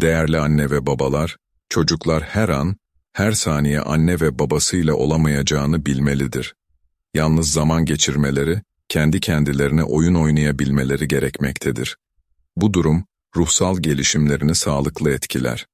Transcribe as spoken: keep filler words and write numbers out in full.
Değerli anne ve babalar, çocuklar her an, her saniye anne ve babasıyla olamayacağını bilmelidir. Yalnız zaman geçirmeleri, kendi kendilerine oyun oynayabilmeleri gerekmektedir. Bu durum, ruhsal gelişimlerini sağlıklı etkiler.